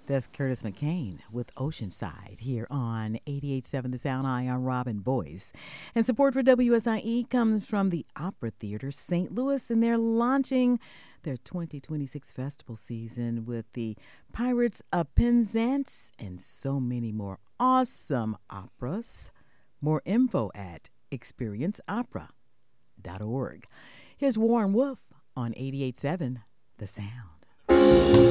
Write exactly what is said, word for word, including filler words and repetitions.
That's Curtis McCain with Oceanside here on eighty-eight point seven The Sound. Hi, I'm Robin Boyce. And support for W S I E comes from the Opera Theater Saint Louis, and they're launching their twenty twenty-six festival season with the Pirates of Penzance and so many more awesome operas. More info at experience opera dot org. Here's Warren Wolf on eighty-eight point seven The Sound.